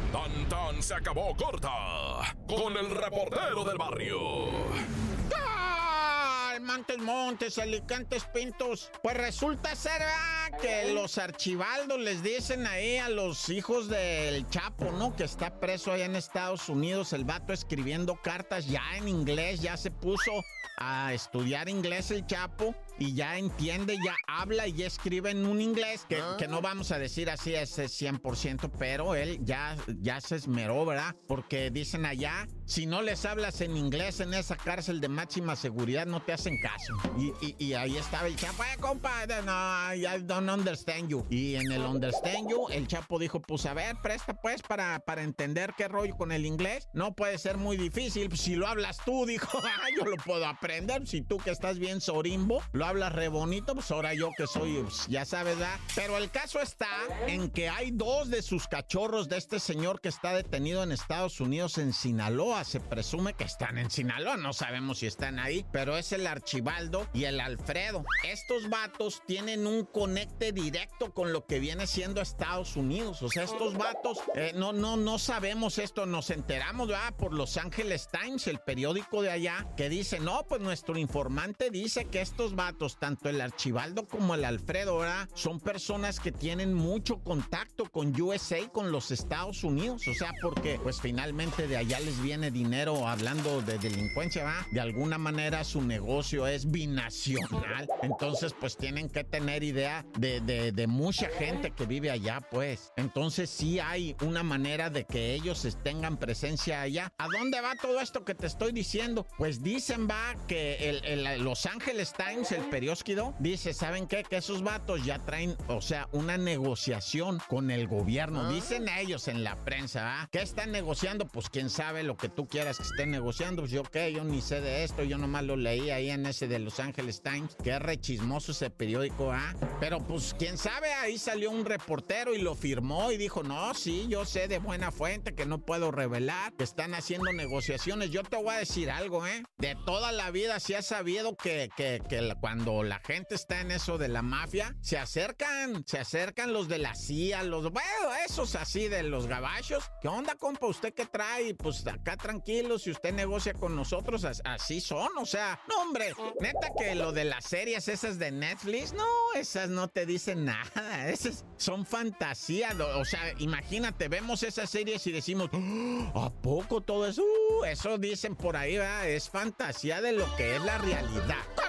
Tan tan se acabó corta con el reportero del barrio. Montes, Alicantes, Pintos. Pues resulta ser, ¿verdad?, que los archibaldos les dicen ahí a los hijos del Chapo, ¿no?, que está preso allá en Estados Unidos, el vato escribiendo cartas ya en inglés, ya se puso a estudiar inglés el Chapo y ya entiende, ya habla y ya escribe en un inglés que no vamos a decir así ese 100%, pero él ya se esmeró, ¿verdad? Porque dicen allá, si no les hablas en inglés en esa cárcel de máxima seguridad, no te hacen caso. Y ahí estaba el Chapo, compa, no, I don't understand you. Y en el understand you, el Chapo dijo, pues a ver, presta pues para entender qué rollo con el inglés. No puede ser muy difícil, pues, si lo hablas tú, dijo, yo lo puedo aprender. Si tú que estás bien sorimbo, lo hablas re bonito, pues ahora yo que soy, pues, ya sabes, ¿verdad? Pero el caso está en que hay 2 de sus cachorros de este señor que está detenido en Estados Unidos, en Sinaloa. Se presume que están en Sinaloa, no sabemos si están ahí, pero es el Archibaldo y el Alfredo. Estos vatos tienen un conecte directo con lo que viene siendo Estados Unidos. O sea, estos vatos, no sabemos esto, nos enteramos, ¿verdad?, por Los Angeles Times, el periódico de allá, que dice, no, pues nuestro informante dice que estos vatos, tanto el Archibaldo como el Alfredo, ¿verdad?, son personas que tienen mucho contacto con USA, con los Estados Unidos. O sea, porque pues finalmente de allá les viene dinero, hablando de delincuencia, ¿verdad? De alguna manera su negocio es binacional. Entonces, pues tienen que tener idea de mucha gente que vive allá, pues. Entonces sí hay una manera de que ellos tengan presencia allá. ¿A dónde va todo esto que te estoy diciendo? Pues dicen, va, que el Los Angeles Times, el periódico, dice, ¿saben qué? Que esos vatos ya traen, o sea, una negociación con el gobierno. Dicen ellos en la prensa, ¿ah? ¿Qué están negociando? Pues quién sabe lo que tú quieras que estén negociando. Pues yo qué, yo ni sé de esto, yo nomás lo leí ahí en ese de Los Angeles Times, que es re chismoso ese periódico, ¿ah? Pero pues quién sabe, ahí salió un reportero y lo firmó y dijo, no, sí, yo sé de buena fuente que no puedo revelar, que están haciendo negociaciones. Yo te voy a decir algo, de toda la vida se ha sabido que cuando la gente está en eso de la mafia, se acercan los de la CIA, bueno, esos así de los gabachos. ¿Qué onda, compa? ¿Usted qué trae? Pues acá tranquilo, si usted negocia con nosotros, así son, o sea, no, hombre, neta que lo de las series esas de Netflix, no, esas no te dicen nada, esas son fantasía. O sea, imagínate, vemos esas series y decimos, ¿a poco todo eso? Eso dicen por ahí, ¿verdad? Es fantasía de lo que es la realidad.